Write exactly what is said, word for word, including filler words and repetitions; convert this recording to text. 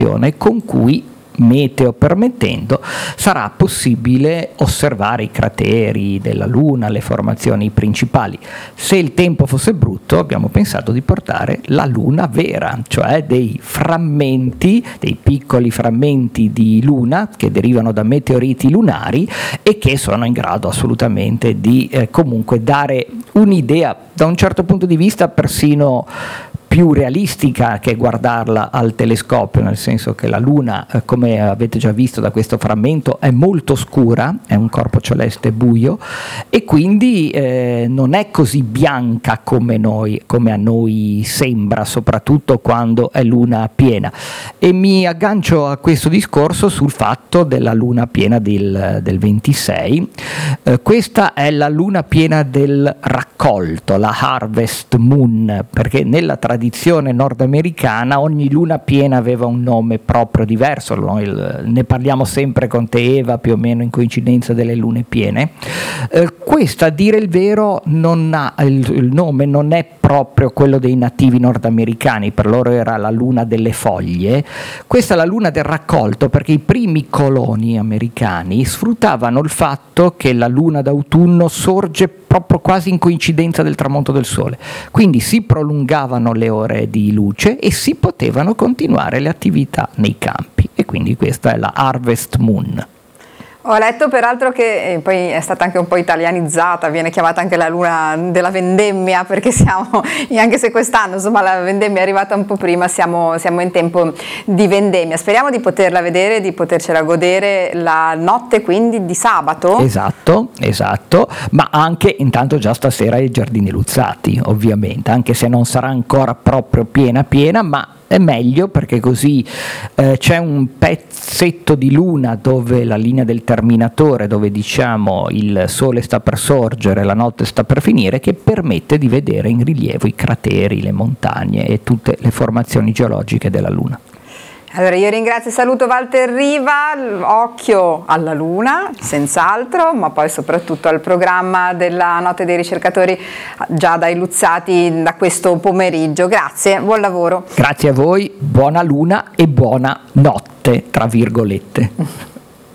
con cui, meteo permettendo, sarà possibile osservare i crateri della Luna, le formazioni principali. Se il tempo fosse brutto, abbiamo pensato di portare la Luna vera, cioè dei frammenti, dei piccoli frammenti di Luna che derivano da meteoriti lunari e che sono in grado assolutamente di eh, comunque dare un'idea, da un certo punto di vista persino più realistica che guardarla al telescopio, nel senso che la Luna, eh, come avete già visto da questo frammento, è molto scura, è un corpo celeste buio e quindi eh, non è così bianca come noi, come a noi sembra, soprattutto quando è luna piena. E mi aggancio a questo discorso sul fatto della luna piena del, del ventisei. Eh, questa è la luna piena del raccolto, la Harvest Moon, perché nella tradizione tradizione nordamericana ogni luna piena aveva un nome proprio diverso. Noi ne parliamo sempre con te, Eva, più o meno in coincidenza delle lune piene. Eh, questa, a dire il vero, non ha il, il nome non è proprio quello dei nativi nordamericani, per loro era la luna delle foglie. Questa è la luna del raccolto, perché i primi coloni americani sfruttavano il fatto che la luna d'autunno sorge proprio quasi in coincidenza del tramonto del sole, quindi si prolungavano le ore di luce e si potevano continuare le attività nei campi, e quindi questa è la Harvest Moon. Ho letto peraltro che eh, poi è stata anche un po' italianizzata, viene chiamata anche la luna della vendemmia, perché siamo, anche se quest'anno insomma la vendemmia è arrivata un po' prima, siamo, siamo in tempo di vendemmia. Speriamo di poterla vedere, di potercela godere la notte quindi di sabato. Esatto, esatto, ma anche intanto già stasera ai Giardini Luzzati, ovviamente, anche se non sarà ancora proprio piena piena, ma è meglio perché così eh, c'è un pezzetto di luna dove la linea del terminatore, dove diciamo il sole sta per sorgere, la notte sta per finire, che permette di vedere in rilievo i crateri, le montagne e tutte le formazioni geologiche della Luna. Allora io ringrazio e saluto Walter Riva, occhio alla Luna, senz'altro, ma poi soprattutto al programma della Notte dei Ricercatori già dai Luzzati da questo pomeriggio. Grazie, buon lavoro. Grazie a voi, buona Luna e buona notte, tra virgolette.